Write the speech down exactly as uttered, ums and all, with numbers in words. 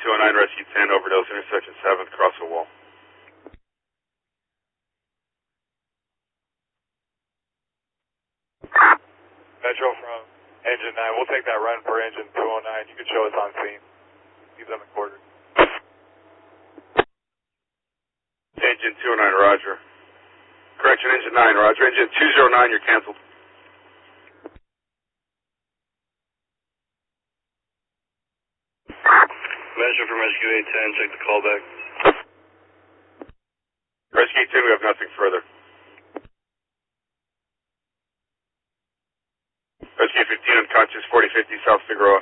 two oh nine, Rescue ten, overdose, intersection seventh, cross the wall. Metro from engine nine, we'll take that run for engine two oh nine. You can show us on scene. Leave them in quarters. Engine two oh nine, roger. Correction, engine nine, roger. Engine two oh nine, you're canceled. Metro from Rescue eight ten, check the callback. Rescue ten, we have nothing further. Rescue fifteen, unconscious, forty fifty South Figueroa.